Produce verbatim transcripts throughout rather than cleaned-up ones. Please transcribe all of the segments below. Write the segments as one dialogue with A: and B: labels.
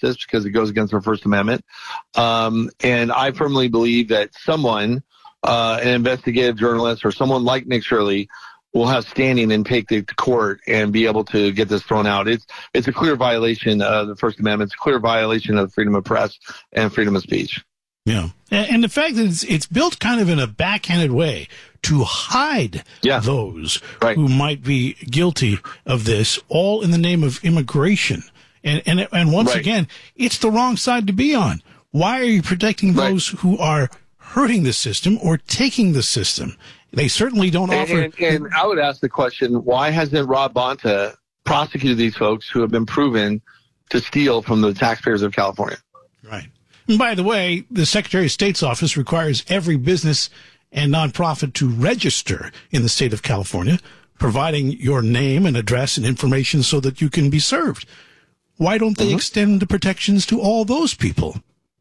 A: this because it goes against our First Amendment. Um, and I firmly believe that someone, uh, an investigative journalist or someone like Nick Shirley, will have standing and take it to court and be able to get this thrown out. It's it's a clear violation of the First Amendment. It's a clear violation of freedom of press and freedom of speech.
B: Yeah. And the fact that it's, it's built kind of in a backhanded way to hide
A: yeah.
B: those
A: right.
B: who might be guilty of this, all in the name of immigration. And and and once
A: right.
B: again, it's the wrong side to be on. Why are you protecting
A: right.
B: those who are hurting the system or taking the system? They certainly don't
A: and,
B: offer.
A: And, and I would ask the question, why hasn't Rob Bonta prosecuted these folks who have been proven to steal from the taxpayers of California?
B: Right. And by the way, the Secretary of State's office requires every business and nonprofit to register in the state of California, providing your name and address and information so that you can be served. Why don't they mm-hmm. extend the protections to all those people?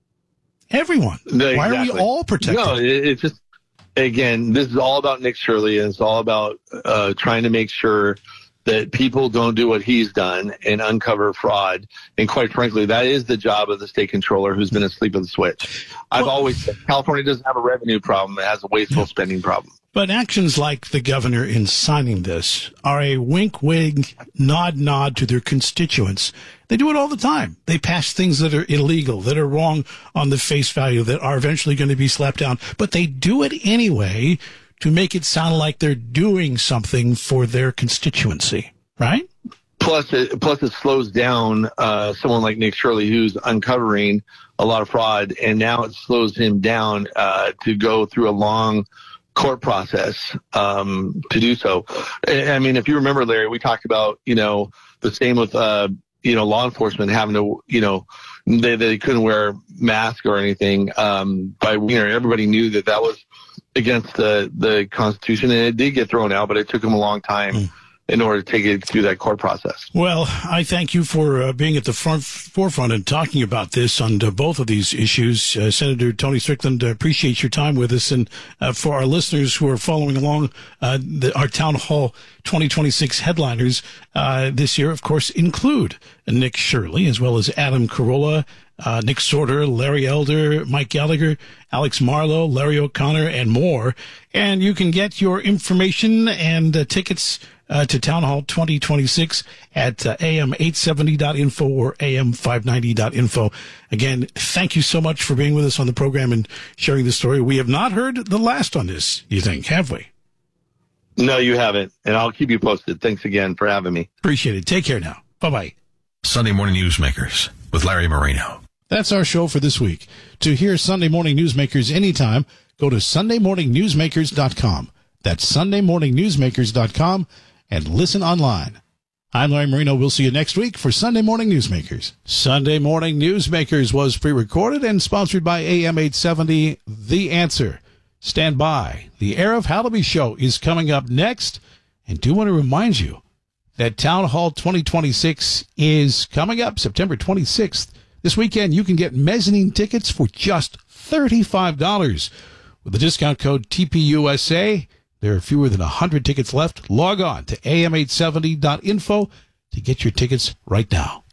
B: Everyone.
A: Exactly.
B: Why are we all protected?
A: No, it, it's just, again, this is all about Nick Shirley, and it's all about uh, trying to make sure that people don't do what he's done and uncover fraud. And quite frankly, that is the job of the state controller who's been asleep at the switch. I've well, always said California doesn't have a revenue problem. It has a wasteful spending problem.
B: But actions like the governor in signing this are a wink, wink, nod, nod to their constituents. They do it all the time. They pass things that are illegal, that are wrong on the face value, that are eventually going to be slapped down. But they do it anyway to make it sound like they're doing something for their constituency, right?
A: Plus, it, plus it slows down uh, someone like Nick Shirley, who's uncovering a lot of fraud, and now it slows him down uh, to go through a long court process um, to do so. I mean, if you remember, Larry, we talked about, you know, the same with, uh, you know, law enforcement having to, you know, they, they couldn't wear masks or anything. Um, by, you know, everybody knew that that was against the, the Constitution, and it did get thrown out, but it took them a long time mm. in order to take it through that court process.
B: Well, I thank you for uh, being at the front forefront and talking about this on uh, both of these issues. Uh, Senator Tony Strickland, uh, appreciate your time with us. And uh, for our listeners who are following along, uh, the, our Town Hall twenty twenty-six headliners uh, this year, of course, include Nick Shirley, as well as Adam Carolla, Uh, Nick Sorter, Larry Elder, Mike Gallagher, Alex Marlowe, Larry O'Connor, and more. And you can get your information and uh, tickets uh, to Town Hall twenty twenty-six at uh, A M eight seventy dot info or A M five ninety dot info. Again, thank you so much for being with us on the program and sharing the story. We have not heard the last on this, you think, have we?
A: No, you haven't. And I'll keep you posted. Thanks again for having me.
B: Appreciate it. Take care now. Bye-bye.
C: Sunday Morning Newsmakers with Larry Marino.
B: That's our show for this week. To hear Sunday Morning Newsmakers anytime, go to sunday morning newsmakers dot com. That's sunday morning newsmakers dot com and listen online. I'm Larry Marino. We'll see you next week for Sunday Morning Newsmakers. Sunday Morning Newsmakers was pre-recorded and sponsored by A M eight seventy, The Answer. Stand by. The Arif Halaby Show is coming up next. And do want to remind you that Town Hall twenty twenty-six is coming up September twenty-sixth. This weekend, you can get mezzanine tickets for just thirty-five dollars. With the discount code T P U S A, there are fewer than one hundred tickets left. Log on to A M eight seventy dot info to get your tickets right now.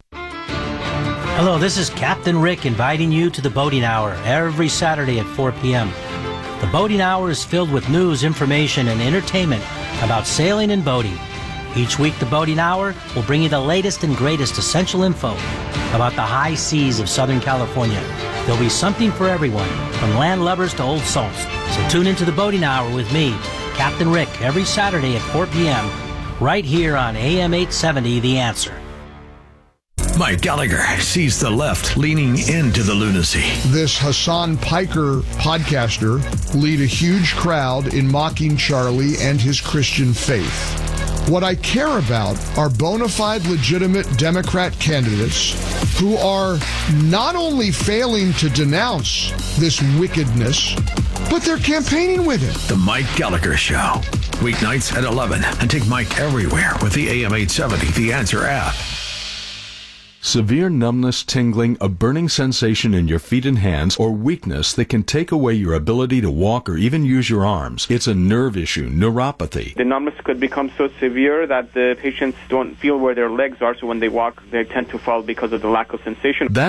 D: Hello, this is Captain Rick inviting you to the Boating Hour every Saturday at four p.m. The Boating Hour is filled with news, information, and entertainment about sailing and boating. Each week, the Boating Hour will bring you the latest and greatest essential info about the high seas of Southern California. There'll be something for everyone, from landlubbers to old salts. So tune into the Boating Hour with me, Captain Rick, every Saturday at four p.m., right here on A M eight seventy, The Answer.
C: Mike Gallagher sees the left leaning into the lunacy.
E: This Hassan Piker podcaster lead a huge crowd in mocking Charlie and his Christian faith. What I care about are bona fide, legitimate Democrat candidates who are not only failing to denounce this wickedness, but they're campaigning with it.
C: The Mike Gallagher Show. Weeknights at eleven. And take Mike everywhere with the A M eight seventy The Answer app.
F: Severe numbness, tingling, a burning sensation in your feet and hands, or weakness that can take away your ability to walk or even use your arms. It's a nerve issue, neuropathy.
G: The numbness could become so severe that the patients don't feel where their legs are, so when they walk, they tend to fall because of the lack of sensation.
F: That